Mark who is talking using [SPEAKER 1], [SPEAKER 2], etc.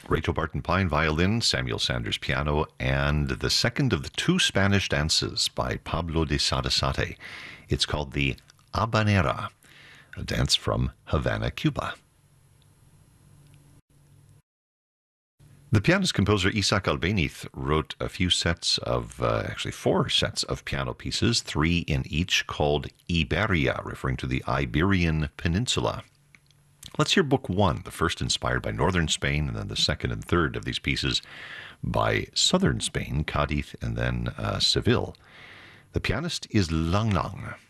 [SPEAKER 1] Rachel Barton Pine violin, Samuel Sanders piano, and the second of the two Spanish dances by Pablo de Sarasate. It's called the Habanera, a dance from Havana, Cuba. The pianist-composer Isaac Albéniz wrote a few sets of, actually 4 sets of piano pieces, 3 in each, called Iberia, referring to the Iberian Peninsula. Let's hear Book 1, the first inspired by northern Spain, and then the second and third of these pieces by southern Spain, Cádiz, and then Seville. The pianist is Lang Lang.